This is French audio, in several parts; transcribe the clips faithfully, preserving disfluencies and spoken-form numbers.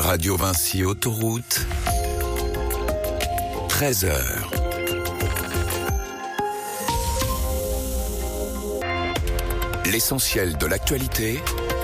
Radio Vinci Autoroute, treize heures. L'essentiel de l'actualité,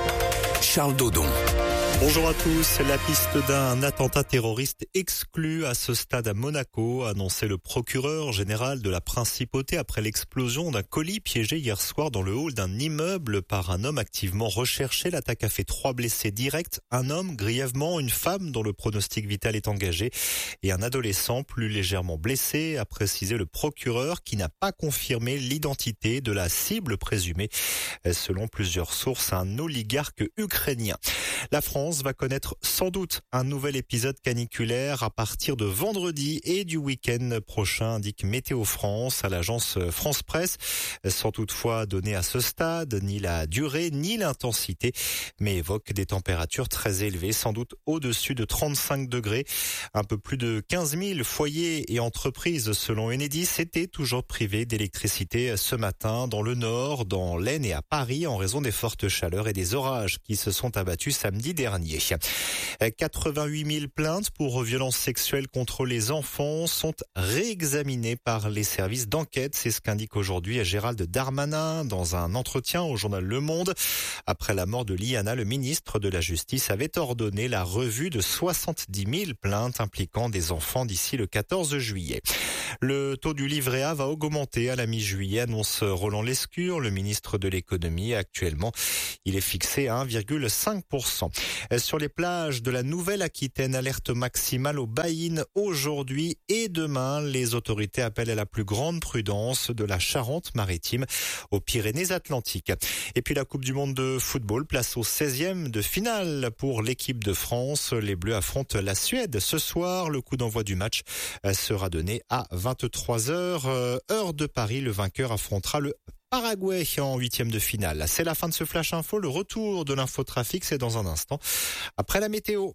Charles Dodon. Bonjour à tous. La piste d'un attentat terroriste exclu à ce stade à Monaco, a annoncé le procureur général de la principauté après l'explosion d'un colis piégé hier soir dans le hall d'un immeuble par un homme activement recherché. L'attaque a fait trois blessés directs, un homme grièvement, une femme dont le pronostic vital est engagé et un adolescent plus légèrement blessé, a précisé le procureur qui n'a pas confirmé l'identité de la cible présumée. Selon plusieurs sources, un oligarque ukrainien. La France va connaître sans doute un nouvel épisode caniculaire à partir de vendredi et du week-end prochain, indique Météo France à l'agence France Presse, sans toutefois donner à ce stade ni la durée ni l'intensité, mais évoque des températures très élevées, sans doute au-dessus de trente-cinq degrés. Un peu plus de quinze mille foyers et entreprises selon Enedis étaient toujours privés d'électricité ce matin dans le nord, dans l'Aisne et à Paris en raison des fortes chaleurs et des orages qui se sont abattus samedi dernier. quatre-vingt-huit mille plaintes pour violences sexuelles contre les enfants sont réexaminées par les services d'enquête. C'est ce qu'indique aujourd'hui Gérald Darmanin dans un entretien au journal Le Monde. Après la mort de Liana, le ministre de la Justice avait ordonné la revue de soixante-dix mille plaintes impliquant des enfants d'ici le quatorze juillet. Le taux du livret A va augmenter à la mi-juillet, annonce Roland Lescure, le ministre de l'économie. Actuellement, il est fixé à un virgule cinq pour cent. Sur les plages de la Nouvelle-Aquitaine, alerte maximale aux baïnes aujourd'hui et demain. Les autorités appellent à la plus grande prudence de la Charente-Maritime aux Pyrénées-Atlantiques. Et puis la Coupe du Monde de football, place au seizième de finale pour l'équipe de France. Les Bleus affrontent la Suède ce soir. Le coup d'envoi du match sera donné à vingt-trois heures, heure de Paris. Le vainqueur affrontera le Paraguay en huitième de finale. C'est la fin de ce Flash Info. Le retour de l'infotrafic, c'est dans un instant. Après la météo.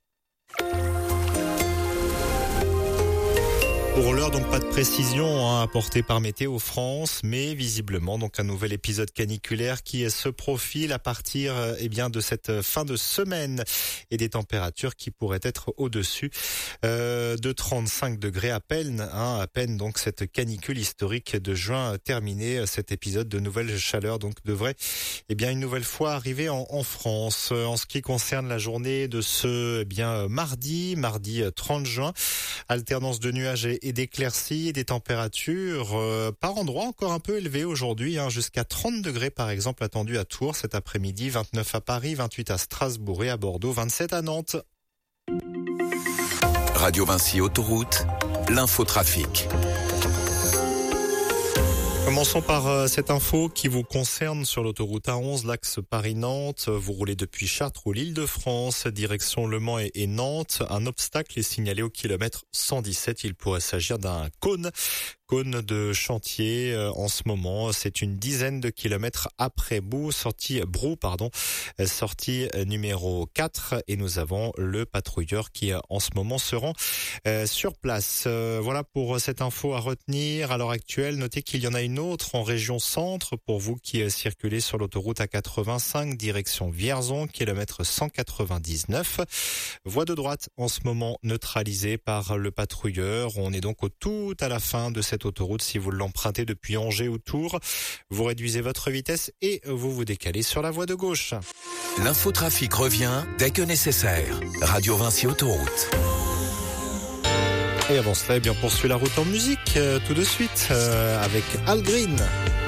Pour l'heure, donc pas de précision hein, apportée par Météo France, mais visiblement donc un nouvel épisode caniculaire qui se profile à partir eh bien de cette fin de semaine et des températures qui pourraient être au-dessus euh, de trente-cinq degrés à peine, hein, à peine donc cette canicule historique de juin terminée. Cet épisode de nouvelle chaleur donc devrait eh bien une nouvelle fois arriver en, en France. En ce qui concerne la journée de ce eh bien mardi, mardi trente juin, alternance de nuages et et d'éclaircies et des températures euh, par endroits encore un peu élevées aujourd'hui, hein, jusqu'à trente degrés par exemple attendus à Tours cet après-midi, vingt-neuf à Paris, vingt-huit à Strasbourg et à Bordeaux, vingt-sept à Nantes. Radio Vinci Autoroute, l'infotrafic. Commençons par euh, cette info qui vous concerne sur l'autoroute A onze, l'axe Paris-Nantes. Vous roulez depuis Chartres ou l'Île-de-France, direction Le Mans et, et Nantes. Un obstacle est signalé au kilomètre cent dix-sept. Il pourrait s'agir d'un cône. Cône de chantier euh, en ce moment, c'est une dizaine de kilomètres après Brou, sortie Brou, pardon, sortie numéro quatre, et nous avons le patrouilleur qui en ce moment se rend euh, sur place. Euh, voilà pour cette info à retenir à l'heure actuelle. Notez qu'il y en a une autre en région centre pour vous qui circulez sur l'autoroute A quatre-vingt-cinq direction Vierzon, kilomètre cent quatre-vingt-dix-neuf. Voie de droite en ce moment neutralisée par le patrouilleur. On est donc au tout à la fin de cette autoroute. Si vous l'empruntez depuis Angers ou Tours, vous réduisez votre vitesse et vous vous décalez sur la voie de gauche. L'infotrafic revient dès que nécessaire. Radio Vinci Autoroute. Et avant cela, eh bien, on poursuit la route en musique euh, tout de suite euh, avec Al Green.